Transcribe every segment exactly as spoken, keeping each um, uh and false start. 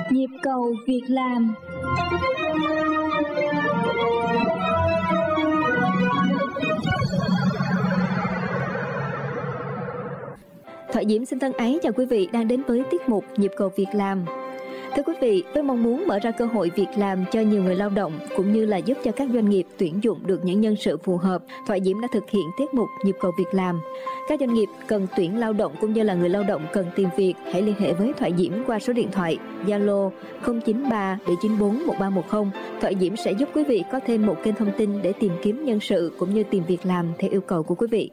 Nhịp cầu việc làm. Thoại Diễm xin thân ái chào quý vị đang đến với tiết mục Nhịp cầu việc làm. Thưa quý vị, với mong muốn mở ra cơ hội việc làm cho nhiều người lao động cũng như là giúp cho các doanh nghiệp tuyển dụng được những nhân sự phù hợp, Thoại Diễm đã thực hiện tiết mục Nhịp cầu việc làm. Các doanh nghiệp cần tuyển lao động cũng như là người lao động cần tìm việc, hãy liên hệ với Thoại Diễm qua số điện thoại Zalo không chín ba bảy chín bốn một ba một không. Thoại Diễm sẽ giúp quý vị có thêm một kênh thông tin để tìm kiếm nhân sự cũng như tìm việc làm theo yêu cầu của quý vị.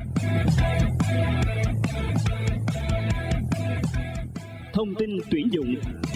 Thông tin tuyển dụng.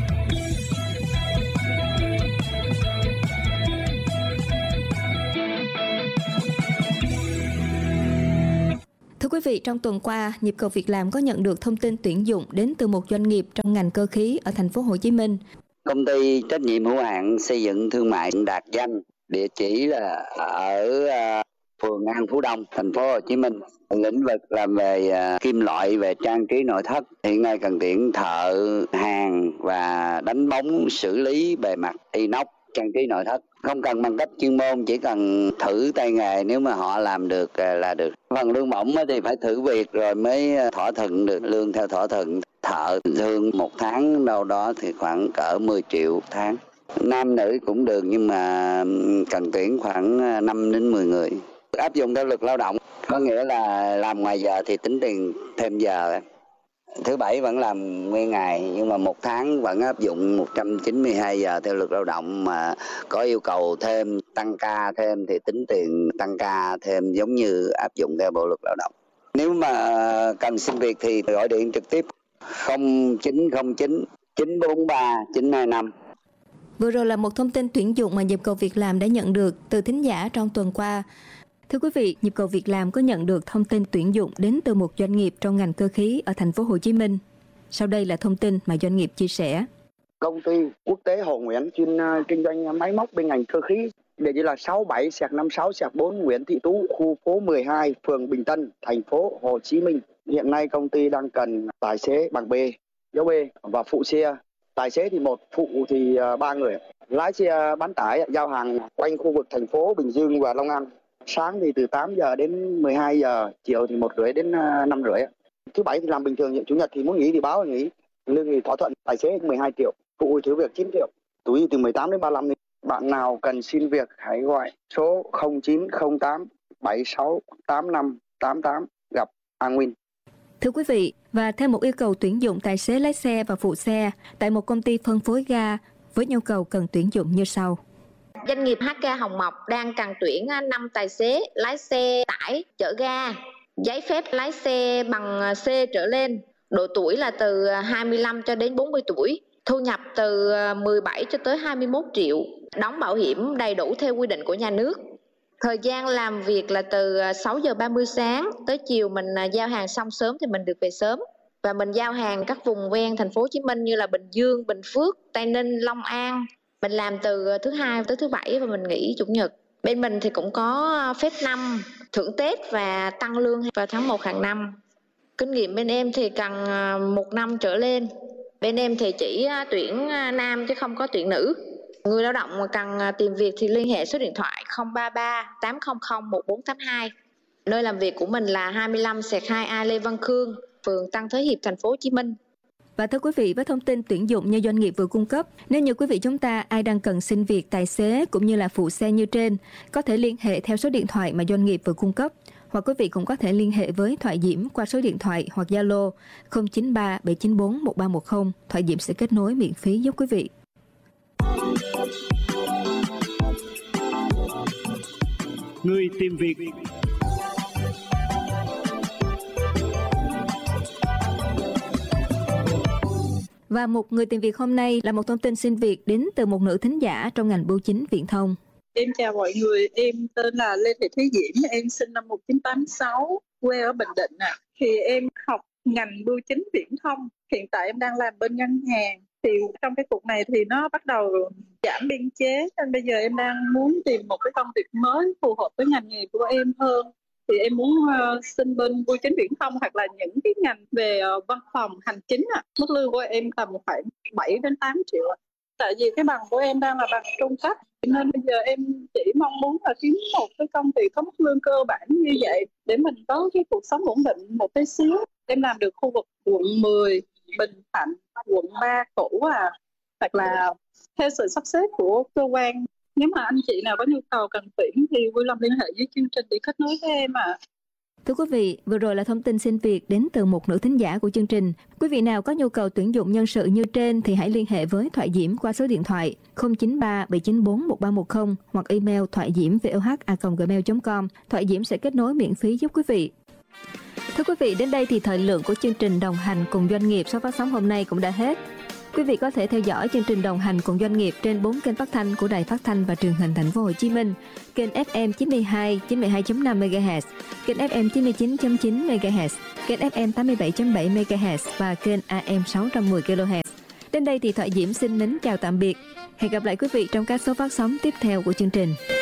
Thưa quý vị, trong tuần qua, Nhịp cầu việc làm có nhận được thông tin tuyển dụng đến từ một doanh nghiệp trong ngành cơ khí ở thành phố Hồ Chí Minh. Công ty trách nhiệm hữu hạn xây dựng thương mại Đạt Danh, địa chỉ là ở uh, phường An Phú Đông, thành phố Hồ Chí Minh. Lĩnh vực làm về uh, kim loại, về trang trí nội thất. Hiện nay cần tuyển thợ hàn và đánh bóng, xử lý bề mặt inox, trang trí nội thất. Không cần bằng cấp chuyên môn, chỉ cần thử tay nghề, nếu mà họ làm được là được. Phần lương bổng thì phải thử việc rồi mới thỏa thuận được lương theo thỏa thuận. Thợ thường một tháng đâu đó thì khoảng cỡ mười triệu một tháng. Nam nữ cũng được nhưng mà cần tuyển khoảng năm đến mười người. Áp dụng theo luật lao động, có nghĩa là làm ngoài giờ thì tính tiền thêm giờ. Thứ bảy vẫn làm nguyên ngày nhưng mà một tháng vẫn áp dụng một trăm chín mươi hai giờ theo luật lao động, mà có yêu cầu thêm tăng ca thêm thì tính tiền tăng ca thêm giống như áp dụng theo bộ luật lao động. Nếu mà cần xin việc thì gọi điện trực tiếp không chín không chín chín bốn ba chín hai năm. Vừa rồi là một thông tin tuyển dụng mà Nhịp cầu việc làm đã nhận được từ thính giả trong tuần qua. Thưa quý vị, Nhịp cầu việc làm có nhận được thông tin tuyển dụng đến từ một doanh nghiệp trong ngành cơ khí ở thành phố Hồ Chí Minh. Sau đây là thông tin mà doanh nghiệp chia sẻ. Công ty quốc tế Hồ Nguyễn chuyên uh, kinh doanh máy móc bên ngành cơ khí, địa chỉ là sáu bảy năm sáu bốn Nguyễn Thị Tú, khu phố mười hai, phường Bình Tân, thành phố Hồ Chí Minh. Hiện nay công ty đang cần tài xế bằng B, dấu B và phụ xe. Tài xế thì một, phụ thì uh, ba người. Lái xe bán tải giao hàng quanh khu vực thành phố Bình Dương và Long An. Sáng thì từ tám giờ đến mười hai giờ, chiều thì một rưỡi đến năm rưỡi. Thứ bảy thì làm bình thường, chủ nhật thì muốn nghỉ thì báo nghỉ. Lương thì thỏa thuận, tài xế mười hai triệu, phụ thử việc chín triệu, túi từ mười tám đến ba mươi lăm. Bạn nào cần xin việc hãy gọi số không chín không tám bảy sáu tám năm tám tám, gặp An Nguyên. Thưa quý vị, và theo một yêu cầu tuyển dụng tài xế lái xe và phụ xe tại một công ty phân phối ga với nhu cầu cần tuyển dụng như sau. Doanh nghiệp hát ca Hồng Mộc đang cần tuyển năm tài xế lái xe tải chở ga, giấy phép lái xe bằng C trở lên, độ tuổi là từ hai mươi lăm cho đến bốn mươi tuổi, thu nhập từ mười bảy cho tới hai mươi mốt triệu, đóng bảo hiểm đầy đủ theo quy định của nhà nước. Thời gian làm việc là từ sáu giờ ba mươi sáng tới chiều, mình giao hàng xong sớm thì mình được về sớm. Và mình giao hàng các vùng ven thành phố Hồ Chí Minh như là Bình Dương, Bình Phước, Tây Ninh, Long An. Mình làm từ thứ hai tới thứ bảy và mình nghỉ chủ nhật. Bên mình thì cũng có phép năm, thưởng Tết và tăng lương vào tháng một hàng năm. Kinh nghiệm bên em thì cần một năm trở lên. Bên em thì chỉ tuyển nam chứ không có tuyển nữ. Người lao động mà cần tìm việc thì liên hệ số điện thoại không ba ba tám không không một bốn tám hai. Nơi làm việc của mình là hai mươi lăm hai A Lê Văn Khương, phường Tân Thới Hiệp, thành phố Hồ Chí Minh. Và thưa quý vị, với thông tin tuyển dụng như doanh nghiệp vừa cung cấp, nếu như quý vị chúng ta ai đang cần xin việc tài xế cũng như là phụ xe như trên, có thể liên hệ theo số điện thoại mà doanh nghiệp vừa cung cấp, hoặc quý vị cũng có thể liên hệ với Thoại Diễm qua số điện thoại hoặc Zalo không chín ba bảy chín bốn một ba một không. Thoại Diễm sẽ kết nối miễn phí giúp quý vị. Người tìm việc. Và một người tìm việc hôm nay là một thông tin xin việc đến từ một nữ thính giả trong ngành bưu chính viễn thông. Em chào mọi người, em tên là Lê Thị Thúy Diễm, em sinh năm một nghìn chín trăm tám mươi sáu, quê ở Bình Định ạ. À. Thì em học ngành bưu chính viễn thông, hiện tại em đang làm bên ngân hàng. Thì trong cái cuộc này thì nó bắt đầu giảm biên chế, nên bây giờ em đang muốn tìm một cái công việc mới phù hợp với ngành nghề của em hơn. Thì em muốn uh, xin bên bưu chính viễn thông hoặc là những cái ngành về uh, văn phòng hành chính ạ. À. Mức lương của em tầm khoảng bảy đến tám triệu. Tại vì cái bằng của em đang là bằng trung cấp, nên bây giờ em chỉ mong muốn là kiếm một cái công việc có mức lương cơ bản như vậy để mình có cái cuộc sống ổn định một tí xíu. Em làm được khu vực quận mười, Bình Thạnh, quận ba cũ à, hoặc là theo sự sắp xếp của cơ quan. Nếu mà anh chị nào có nhu cầu cần tuyển thì vui lòng liên hệ với chương trình để kết nối với em ạ. À. Thưa quý vị, vừa rồi là thông tin xin việc đến từ một nữ thính giả của chương trình. Quý vị nào có nhu cầu tuyển dụng nhân sự như trên thì hãy liên hệ với Thoại Diễm qua số điện thoại không chín ba bảy chín bốn một ba một không hoặc email thoại diễm voh a còng gmail chấm com. Thoại Diễm sẽ kết nối miễn phí giúp quý vị. Thưa quý vị, đến đây thì thời lượng của chương trình đồng hành cùng doanh nghiệp số phát sóng hôm nay cũng đã hết. Quý vị có thể theo dõi chương trình đồng hành cùng doanh nghiệp trên bốn kênh phát thanh của Đài Phát thanh và Truyền hình Thành phố Hồ Chí Minh, kênh ép em chín mươi hai, chín mươi hai chấm năm mê ga héc, kênh ép em chín mươi chín chấm chín mê ga héc, kênh ép em tám mươi bảy chấm bảy mê ga héc và kênh a em sáu trăm mười ki lô héc. Đến đây thì Thoại Diễm xin mến chào tạm biệt. Hẹn gặp lại quý vị trong các số phát sóng tiếp theo của chương trình.